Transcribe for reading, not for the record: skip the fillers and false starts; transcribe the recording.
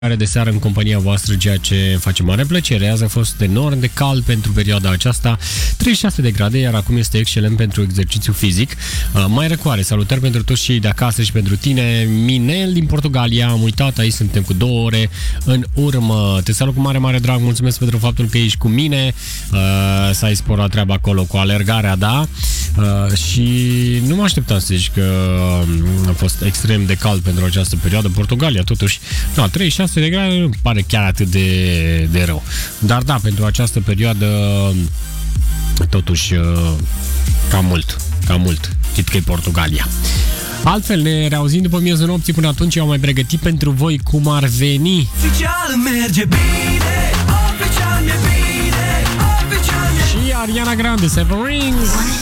de seară în compania voastră, ceea ce face mare plăcere. Azi a fost enorm de cald pentru perioada aceasta, 36 de grade, iar acum este excelent pentru exercițiu fizic. Mai răcoare, salutări pentru toți cei de acasă și pentru tine. Minel din Portugalia, am uitat, aici suntem cu 2 ore în urmă. Te salut cu mare, mare drag, mulțumesc pentru faptul că ești cu mine. S-a exporat treaba acolo cu alergarea, da? Și nu mă așteptam să zici că a fost extrem de cald pentru această perioadă. Portugalia, totuși, 36 de grade nu pare chiar atât de rău. Dar da, pentru această perioadă totuși cam mult. Chit că e Portugalia. Altfel, ne reauzim după miezul nopții. Până atunci eu am mai pregătit pentru voi cum ar veni. Oficial merge bine, oficial mi-e bine, oficial mi-e... Și Ariana Grande, Seven Rings.